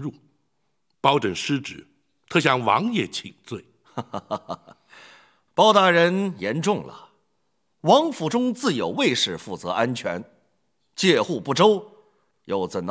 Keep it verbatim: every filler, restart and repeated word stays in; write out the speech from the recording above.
入。包拯失职，特向王爷请罪。 包大人言重了，王府中自有卫士负责安全，戒护不周，又怎能